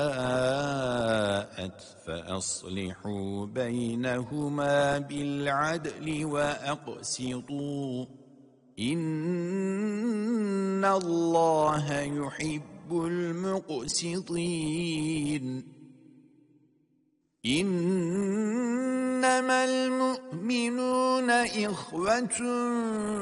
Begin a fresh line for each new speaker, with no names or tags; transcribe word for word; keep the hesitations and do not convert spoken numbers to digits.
فأصلحوا بينهما بالعدل وأقسطوا إن الله يحب المقسطين إنما المؤمنون إخوة